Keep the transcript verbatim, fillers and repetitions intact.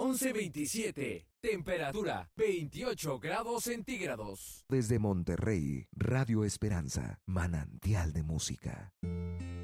once veintisiete. Temperatura veintiocho grados centígrados. Desde Monterrey, Radio Esperanza, manantial de música.